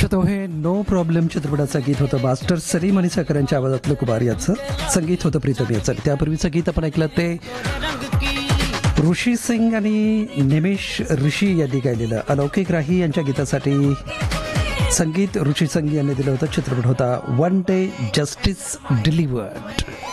श्रोतो हे no problem चित्रपटाचं गीत होतं. मास्टर सलीम आणि साखर यांच्या आवाजातलं कुमार याचं संगीत होतं प्रीतम याचं. त्यापूर्वीचं गीत आपण ऐकलं ते ऋषी सिंग आणि निमेश ऋषी यांनी गायलेलं अलौकिक राही यांच्या गीतासाठी संगीत ऋषी सिंग यांनी दिलं होतं. चित्रपट होता वन डे जस्टिस डिलिव्हर्ड.